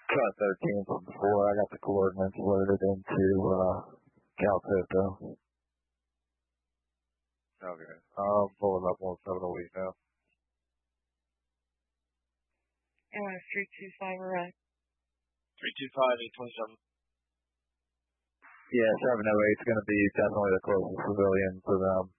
Cut 13 from 4. I got the coordinates loaded into Caltoto. Okay. I'm pulling up on 708 now. Airline 325 arrived. 325, 827. Yeah, 708 is going to be definitely the closest civilian to them.